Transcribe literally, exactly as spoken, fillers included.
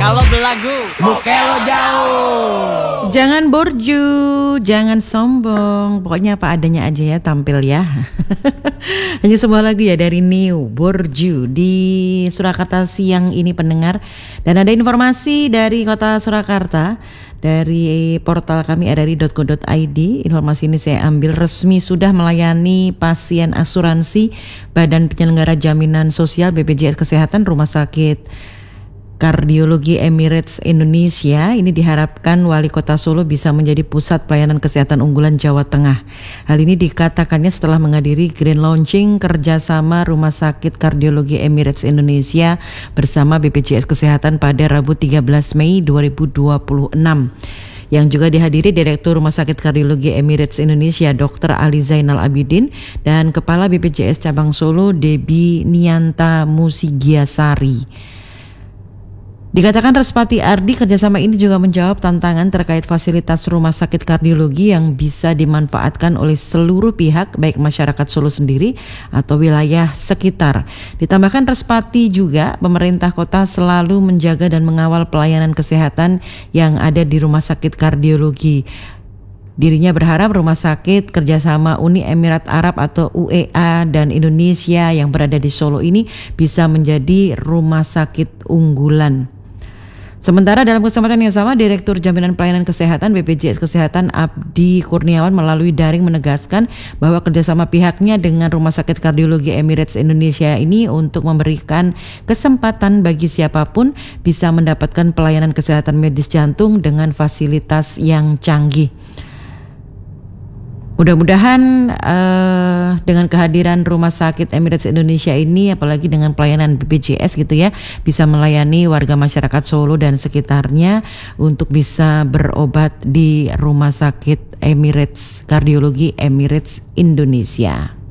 Kalau belagu Mukelo jauh. Jangan borju, jangan sombong. Pokoknya apa adanya aja ya tampil ya. Hanya sebuah lagu ya dari New Borju di Surakarta siang ini pendengar. Dan ada informasi dari kota Surakarta dari portal kami r r i dot co dot i d. Informasi ini saya ambil resmi sudah melayani pasien asuransi Badan Penyelenggara Jaminan Sosial B P J S Kesehatan Rumah Sakit Kardiologi Emirates Indonesia. Ini diharapkan Wali Kota Solo bisa menjadi pusat pelayanan kesehatan unggulan Jawa Tengah. Hal ini dikatakannya setelah menghadiri grand launching kerjasama Rumah Sakit Kardiologi Emirates Indonesia bersama B P J S Kesehatan pada Rabu tiga belas Mei dua ribu dua puluh enam. Yang juga dihadiri Direktur Rumah Sakit Kardiologi Emirates Indonesia Dokter Ali Zainal Abidin dan Kepala B P J S Cabang Solo Debi Nianta Musigiasari. Dikatakan Respati Ardi, kerjasama ini juga menjawab tantangan terkait fasilitas rumah sakit kardiologi yang bisa dimanfaatkan oleh seluruh pihak, baik masyarakat Solo sendiri atau wilayah sekitar. Ditambahkan Respati juga, pemerintah kota selalu menjaga dan mengawal pelayanan kesehatan yang ada di rumah sakit kardiologi. Dirinya berharap rumah sakit kerjasama Uni Emirat Arab atau U E A dan Indonesia yang berada di Solo ini bisa menjadi rumah sakit unggulan. Sementara dalam kesempatan yang sama, Direktur Jaminan Pelayanan Kesehatan B P J S Kesehatan Abdi Kurniawan melalui daring menegaskan bahwa kerjasama pihaknya dengan Rumah Sakit Kardiologi Emirates Indonesia ini untuk memberikan kesempatan bagi siapapun bisa mendapatkan pelayanan kesehatan medis jantung dengan fasilitas yang canggih. Mudah-mudahan uh, dengan kehadiran Rumah Sakit Emirates Indonesia ini, apalagi dengan pelayanan B P J S gitu ya, bisa melayani warga masyarakat Solo dan sekitarnya untuk bisa berobat di Rumah Sakit Emirates Kardiologi Emirates Indonesia.